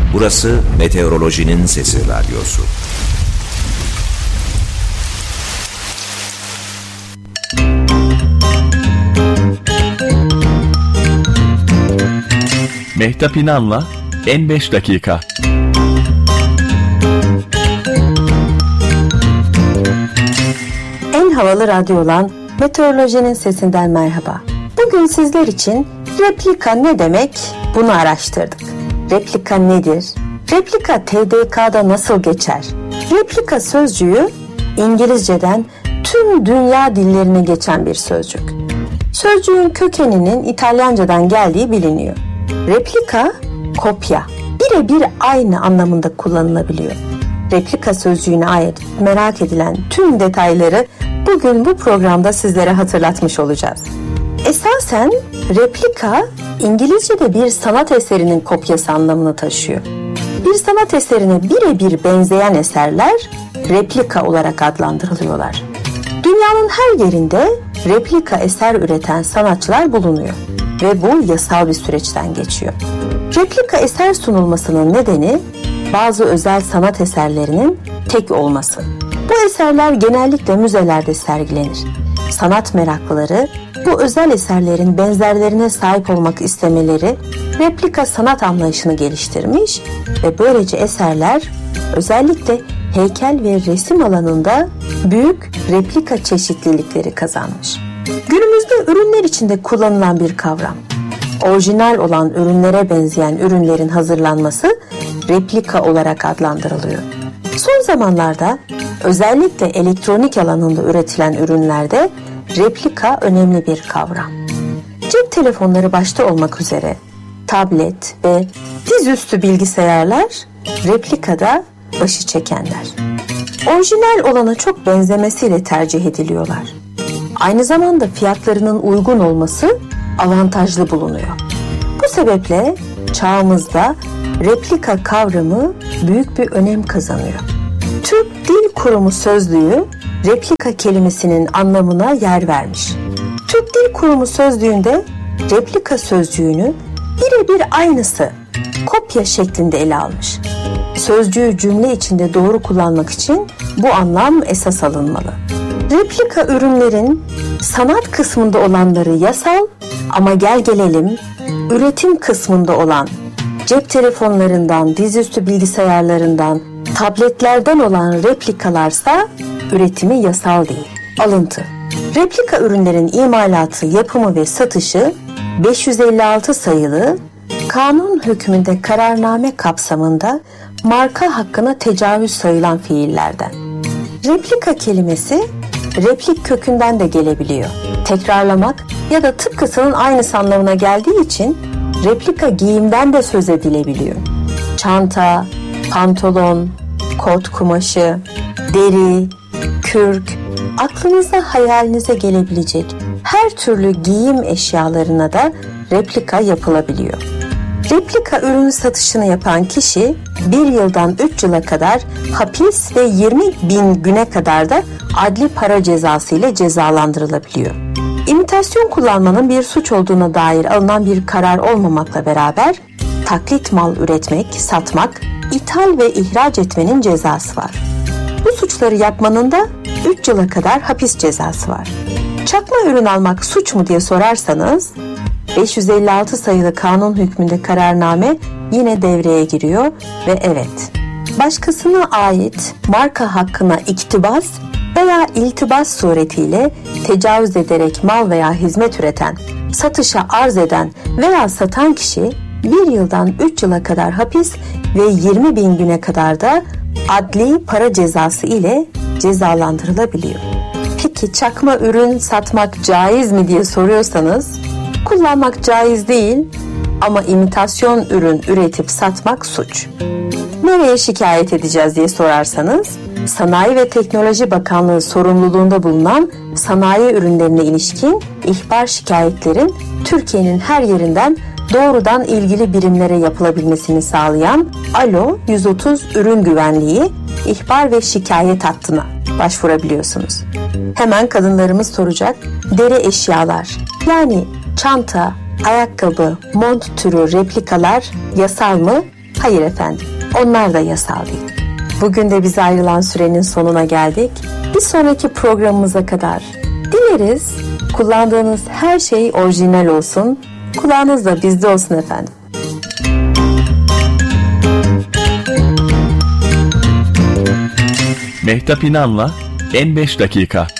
Burası Meteorolojinin Sesi Radyosu. Mehtap İnan'la En 5 Dakika. En havalı radyo olan Meteorolojinin Sesinden merhaba. Bugün sizler için replika ne demek bunu araştırdık. Replika nedir? Replika TDK'da nasıl geçer? Replika sözcüğü İngilizceden tüm dünya dillerine geçen bir sözcük. Sözcüğün kökeninin İtalyancadan geldiği biliniyor. Replika, kopya, birebir aynı anlamında kullanılabiliyor. Replika sözcüğüne ait merak edilen tüm detayları bugün bu programda sizlere hatırlatmış olacağız. Esasen replika İngilizce'de bir sanat eserinin kopyası anlamını taşıyor. Bir sanat eserine birebir benzeyen eserler replika olarak adlandırılıyorlar. Dünyanın her yerinde replika eser üreten sanatçılar bulunuyor ve bu yasal bir süreçten geçiyor. Replika eser sunulmasının nedeni bazı özel sanat eserlerinin tek olması. Bu eserler genellikle müzelerde sergilenir. Sanat meraklıları bu özel eserlerin benzerlerine sahip olmak istemeleri replika sanat anlayışını geliştirmiş ve böylece eserler özellikle heykel ve resim alanında büyük replika çeşitlilikleri kazanmış. Günümüzde ürünler içinde kullanılan bir kavram. Orijinal olan ürünlere benzeyen ürünlerin hazırlanması replika olarak adlandırılıyor. Son zamanlarda özellikle elektronik alanında üretilen ürünlerde replika önemli bir kavram. Cep telefonları başta olmak üzere tablet ve dizüstü bilgisayarlar replikada başı çekenler. Orijinal olana çok benzemesiyle tercih ediliyorlar. Aynı zamanda fiyatlarının uygun olması avantajlı bulunuyor. Bu sebeple çağımızda replika kavramı büyük bir önem kazanıyor. Türk Dil Kurumu sözlüğü replika kelimesinin anlamına yer vermiş. Türk Dil Kurumu sözlüğünde replika sözcüğünü birebir aynısı, kopya şeklinde ele almış. Sözcüğü cümle içinde doğru kullanmak için bu anlam esas alınmalı. Replika ürünlerin sanat kısmında olanları yasal ama gel gelelim üretim kısmında olan cep telefonlarından, dizüstü bilgisayarlarından, tabletlerden olan replikalarsa üretimi yasal değil. Alıntı. Replika ürünlerin imalatı, yapımı ve satışı 556 sayılı kanun hükmünde kararname kapsamında marka hakkına tecavüz sayılan fiillerden. Replika kelimesi replik kökünden de gelebiliyor. Tekrarlamak ya da tıpkısının aynısı anlamına geldiği için replika giyimden de söz edilebiliyor. Çanta, pantolon, kot kumaşı, deri, kürk, aklınıza hayalinize gelebilecek her türlü giyim eşyalarına da replika yapılabiliyor. Replika ürün satışını yapan kişi 1 yıldan 3 yıla kadar hapis ve 20.000 güne kadar da adli para cezası ile cezalandırılabiliyor. İmitasyon kullanmanın bir suç olduğuna dair alınan bir karar olmamakla beraber taklit mal üretmek, satmak, ithal ve ihraç etmenin cezası var. Bu suçları yapmanın da 3 yıla kadar hapis cezası var. Çakma ürün almak suç mu diye sorarsanız 556 sayılı kanun hükmünde kararname yine devreye giriyor ve evet, başkasına ait marka hakkına iktibas veya iltibas suretiyle tecavüz ederek mal veya hizmet üreten, satışa arz eden veya satan kişi 1 yıldan 3 yıla kadar hapis ve 20.000 güne kadar da adli para cezası ile cezalandırılabiliyor. Peki çakma ürün satmak caiz mi diye soruyorsanız, kullanmak caiz değil ama imitasyon ürün üretip satmak suç. Nereye şikayet edeceğiz diye sorarsanız, Sanayi ve Teknoloji Bakanlığı sorumluluğunda bulunan sanayi ürünlerine ilişkin ihbar şikayetlerin Türkiye'nin her yerinden doğrudan ilgili birimlere yapılabilmesini sağlayan Alo 130 Ürün Güvenliği ihbar ve şikayet hattına başvurabiliyorsunuz. Hemen kadınlarımız soracak, deri eşyalar yani çanta, ayakkabı, mont türü replikalar yasal mı? Hayır efendim, onlar da yasal değil. Bugün de bize ayrılan sürenin sonuna geldik. Bir sonraki programımıza kadar dileriz kullandığınız her şey orijinal olsun, kulağınız da bizde olsun efendim. Mehtap İnan'la En 5 Dakika.